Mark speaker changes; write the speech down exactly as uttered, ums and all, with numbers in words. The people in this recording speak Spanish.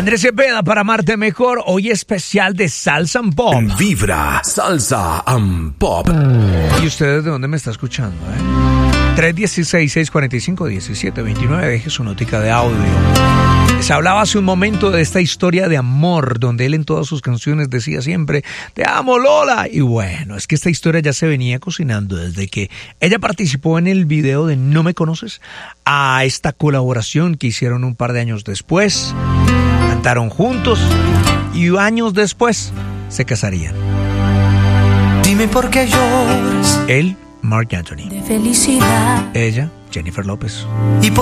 Speaker 1: Andrés Cepeda para amarte mejor, hoy especial de Salsa and Pop.
Speaker 2: En Vibra, Salsa and Pop.
Speaker 1: ¿Y ustedes de dónde me está escuchando? Eh? tres uno seis, seis cuatro cinco, uno siete dos nueve, deje su notica de audio. Les hablaba hace un momento de esta historia de amor, donde él en todas sus canciones decía siempre, te amo Lola. Y bueno, es que esta historia ya se venía cocinando desde que ella participó en el video de No Me Conoces, a esta colaboración que hicieron un par de años después. Cantaron juntos y años después se casarían.
Speaker 3: Dime por qué lloras.
Speaker 1: Él, Marc Anthony.
Speaker 4: De felicidad.
Speaker 1: Ella, Jennifer López.
Speaker 3: Y por